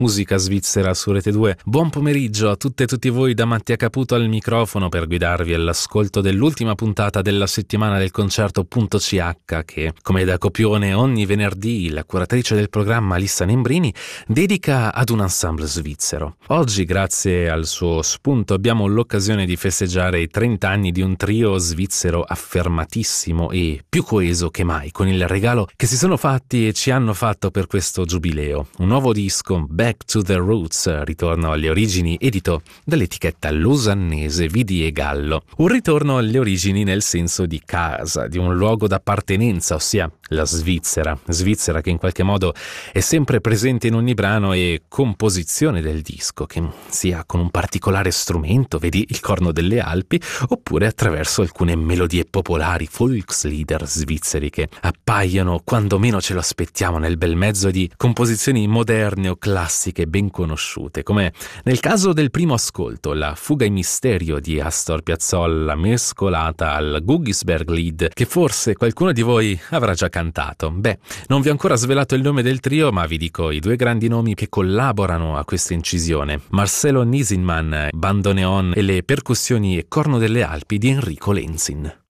Musica svizzera su Rete 2. Buon pomeriggio a tutte e tutti voi da Mattia Caputo al microfono per guidarvi all'ascolto dell'ultima puntata della settimana del concerto .ch che, come da copione ogni venerdì, la curatrice del programma Alissa Nembrini dedica ad un ensemble svizzero. Oggi, grazie al suo spunto, abbiamo l'occasione di festeggiare i 30 anni di un trio svizzero affermatissimo e più coeso che mai, con il regalo che si sono fatti e ci hanno fatto per questo giubileo. Un nuovo disco, Back to the Roots, ritorno alle origini, edito dall'etichetta lusannese Vidi e Gallo. Un ritorno alle origini nel senso di casa, di un luogo d'appartenenza, ossia la Svizzera che in qualche modo è sempre presente in ogni brano e composizione del disco, che sia con un particolare strumento, vedi il Corno delle Alpi, oppure attraverso alcune melodie popolari, Volkslieder svizzeri che appaiono quando meno ce lo aspettiamo nel bel mezzo di composizioni moderne o classiche ben conosciute, come nel caso del primo ascolto, la Fuga in misterio di Astor Piazzolla mescolata al Guggisberg-Lied, che forse qualcuno di voi avrà già cantato. Beh, non vi ho ancora svelato il nome del trio, ma vi dico i due grandi nomi che collaborano a questa incisione: Marcelo Nisinman, bandoneon, e le percussioni e Corno delle Alpi di Enrico Lenzin.